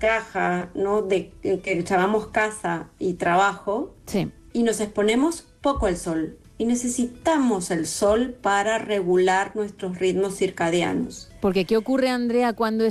caja, ¿no?, de que llamamos casa y trabajo, Sí. y nos exponemos poco al sol. Y necesitamos el sol para regular nuestros ritmos circadianos. Porque ¿qué ocurre, Andrea, cuando